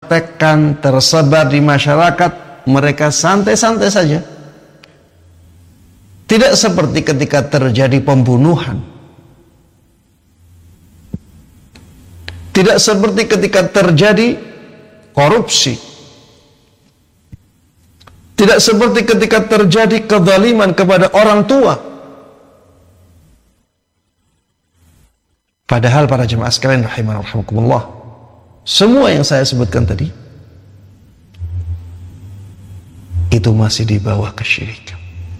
praktekkan, tersebar di masyarakat, mereka santai-santai saja. Tidak seperti ketika terjadi pembunuhan. Tidak seperti ketika terjadi korupsi. Tidak seperti ketika terjadi kezaliman kepada orang tua. Padahal para jemaah sekalian rahimani rahimakumullah, semua yang saya sebutkan tadi itu masih di bawah kesyirikan.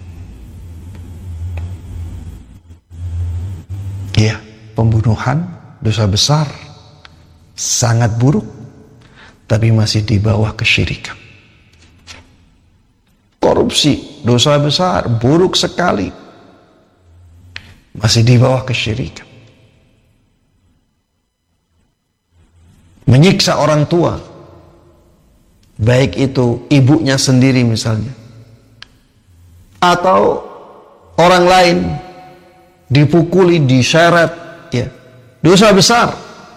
Ya, pembunuhan dosa besar, sangat buruk, tapi masih di bawah kesyirikan. Korupsi, dosa besar, buruk sekali, masih di bawah kesyirikan. Menyiksa orang tua, baik itu ibunya sendiri misalnya, atau orang lain, dipukuli, diseret, ya, dosa besar,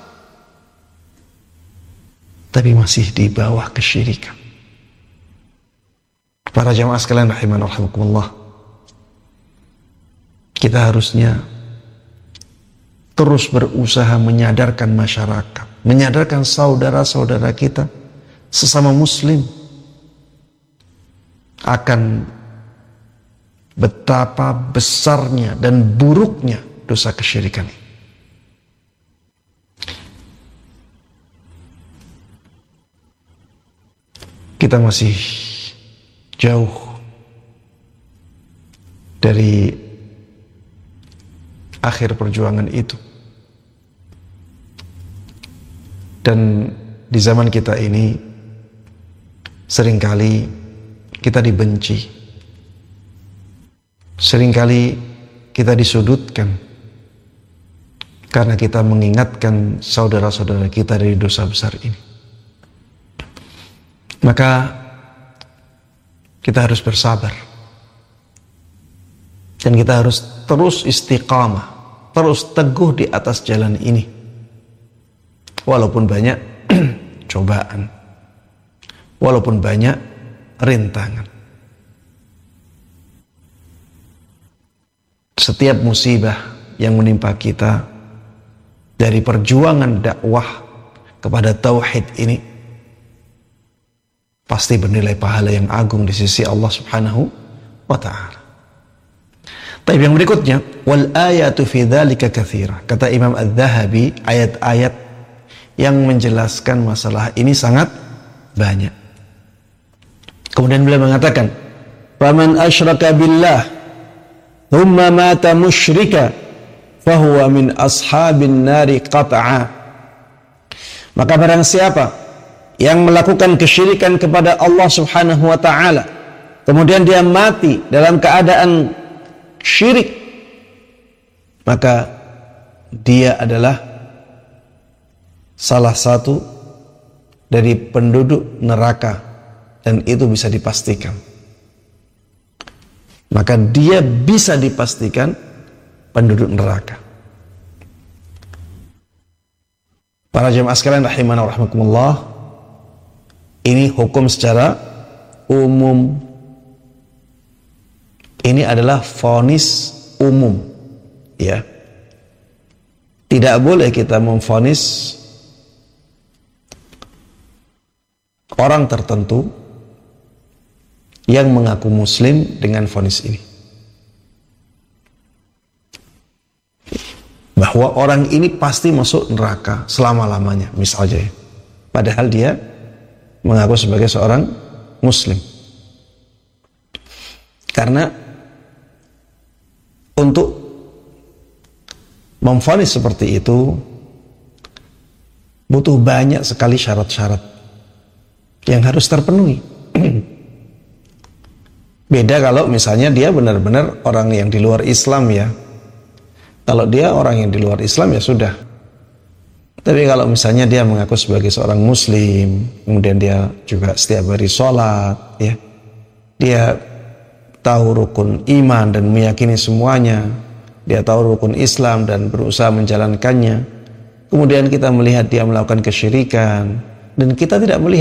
tapi masih di bawah kesyirikan. Para jamaah sekalian rahimani rahimakumullah, kita harusnya terus berusaha menyadarkan masyarakat, menyadarkan saudara-saudara kita sesama muslim akan betapa besarnya dan buruknya dosa kesyirikan. Kita masih jauh dari akhir perjuangan itu. Dan di zaman kita ini seringkali kita dibenci, seringkali kita disudutkan karena kita mengingatkan saudara-saudara kita dari dosa besar ini. Maka kita harus bersabar dan kita harus terus istiqamah, terus teguh di atas jalan ini walaupun banyak cobaan, walaupun banyak rintangan. Setiap musibah yang menimpa kita dari perjuangan dakwah kepada tauhid ini pasti bernilai pahala yang agung di sisi Allah Subhanahu wa ta'ala. Tapi yang berikutnya, wal ayatu fi dzalika katsira. Kata Imam Adz-Dzahabi, ayat-ayat yang menjelaskan masalah ini sangat banyak. Kemudian beliau mengatakan, "Faman asyraka billah thumma mata musyrika fahuwa min ashabin nari qat'a." Maka barang siapa yang melakukan kesyirikan kepada Allah Subhanahu wa ta'ala, kemudian dia mati dalam keadaan syirik, maka dia adalah salah satu dari penduduk neraka, dan itu bisa dipastikan. Maka dia bisa dipastikan penduduk neraka. Para jemaah sekalian rahimana wa rahmakumullah, ini hukum secara umum. Ini adalah vonis umum, ya. Tidak boleh kita memvonis orang tertentu yang mengaku muslim dengan vonis ini, bahwa orang ini pasti masuk neraka selama-lamanya, misalnya, padahal dia mengaku sebagai seorang muslim. Karena untuk memvonis seperti itu butuh banyak sekali syarat-syarat yang harus terpenuhi. Beda kalau misalnya dia benar-benar orang yang di luar Islam, ya. Kalau dia orang yang di luar Islam, ya sudah. Tapi kalau misalnya dia mengaku sebagai seorang muslim, kemudian dia juga setiap hari sholat, ya, dia tahu rukun iman dan meyakini semuanya, dia tahu rukun Islam dan berusaha menjalankannya, kemudian kita melihat dia melakukan kesyirikan, dan kita tidak melihat